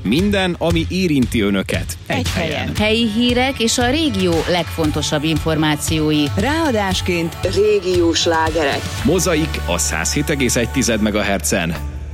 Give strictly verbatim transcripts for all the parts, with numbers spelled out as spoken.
Minden, ami érinti Önöket. Egy, egy helyen. helyen. Helyi hírek és a régió legfontosabb információi. Ráadásként régiós slágerek. Mozaik a száz hét egész egy megahertzen.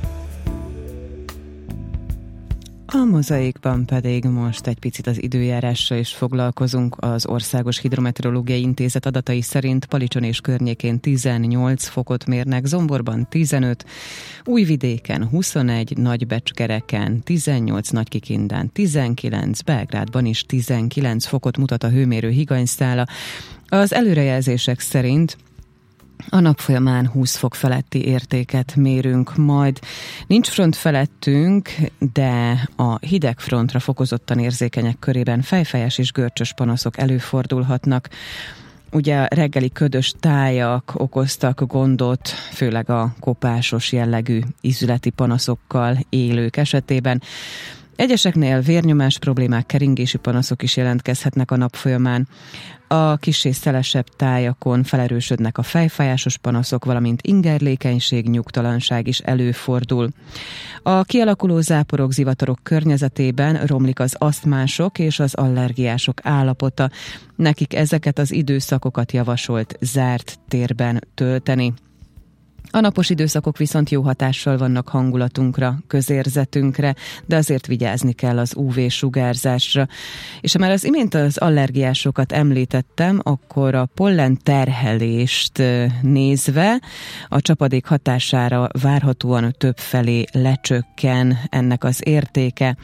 A Mozaikban pedig most egy picit az időjárással is foglalkozunk. Az Országos Hidrometeorológiai Intézet adatai szerint Palicson és környékén tizennyolc fokot mérnek, Zomborban tizenöt, Újvidéken huszonegy, Nagybecskereken tizennyolc, Nagykikindán tizenkilenc, Belgrádban is tizenkilenc fokot mutat a hőmérő higanyszála. Az előrejelzések szerint a nap folyamán húsz fok feletti értéket mérünk majd. Nincs front felettünk, de a hideg frontra fokozottan érzékenyek körében fejfájás és görcsös panaszok előfordulhatnak. Ugye a reggeli ködös tájak okoztak gondot, főleg a kopásos jellegű ízületi panaszokkal élők esetében. Egyeseknél vérnyomás problémák, keringési panaszok is jelentkezhetnek a nap folyamán. A kissé szelesebb tájakon felerősödnek a fejfájásos panaszok, valamint ingerlékenység, nyugtalanság is előfordul. A kialakuló záporok, zivatarok környezetében romlik az asztmások és az allergiások állapota. Nekik ezeket az időszakokat javasolt zárt térben tölteni. A napos időszakok viszont jó hatással vannak hangulatunkra, közérzetünkre, de azért vigyázni kell az ú vé-sugárzásra. És ha már az imént az allergiásokat említettem, akkor a pollen terhelést nézve a csapadék hatására várhatóan többfelé lecsökken ennek az értéke.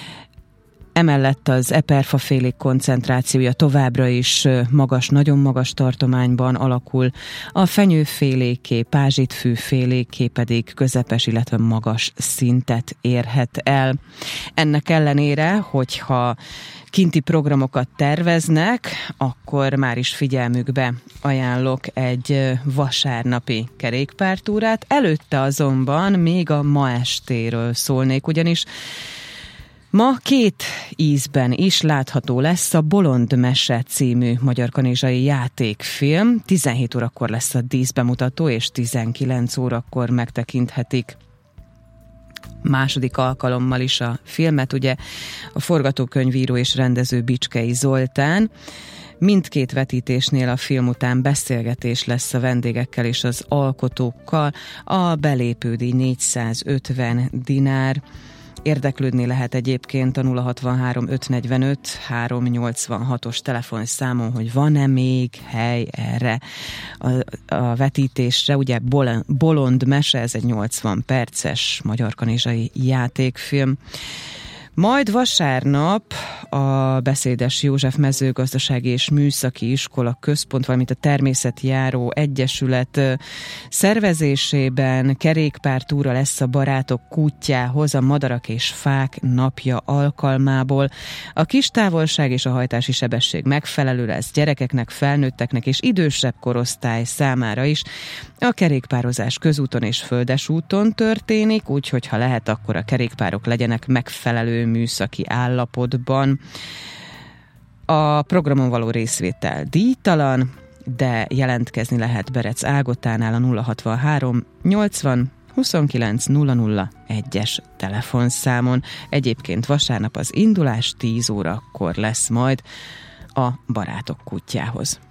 Emellett az eperfafélék koncentrációja továbbra is magas, nagyon magas tartományban alakul, a fenyőféléké, pázsitfűféléké pedig közepes, illetve magas szintet érhet el. Ennek ellenére, hogyha kinti programokat terveznek, akkor már is figyelmükbe ajánlok egy vasárnapi kerékpártúrát. Előtte azonban még a ma estéről szólnék, ugyanis ma két ízben is látható lesz a Bolond Mese című magyarkanizsai játékfilm. tizenhét órakor lesz a díszbemutató, és tizenkilenc órakor megtekinthetik második alkalommal is a filmet. Ugye a forgatókönyvíró és rendező Bicskei Zoltán. Mindkét vetítésnél a film után beszélgetés lesz a vendégekkel és az alkotókkal. A belépődíj négyszázötven dinár. Érdeklődni lehet egyébként a nulla hatvanhárom ötszáznegyvenöt háromszáznyolcvanhatos telefonszámon, hogy van-e még hely erre a, a vetítésre. Ugye Bolond Mese, ez egy nyolcvan perces magyarkanizsai játékfilm. Majd vasárnap a Beszédes József Mezőgazdasági és Műszaki Iskola Központ, valamint a Természetjáró Egyesület szervezésében kerékpártúra lesz a Barátok Kútjához a Madarak és Fák napja alkalmából. A kis távolság és a hajtási sebesség megfelelő lesz gyerekeknek, felnőtteknek és idősebb korosztály számára is. A kerékpározás közúton és földesúton történik, úgyhogy ha lehet, akkor a kerékpárok legyenek megfelelő műszaki állapotban. A programon való részvétel díjtalan, de jelentkezni lehet Berec Ágotánál a nulla hatvanhárom nyolcvan huszonkilenc nulla nulla egyes telefonszámon. Egyébként vasárnap az indulás tíz órakor lesz majd a Barátok Kútjához.